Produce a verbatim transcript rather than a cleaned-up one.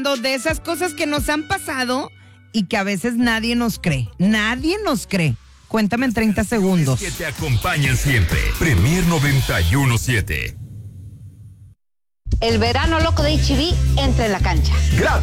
De esas cosas que nos han pasado y que a veces nadie nos cree. Nadie nos cree. Cuéntame en treinta segundos. Que te acompañan siempre. Premier noventa y uno siete. El verano loco de H E B entra en la cancha. Gratis.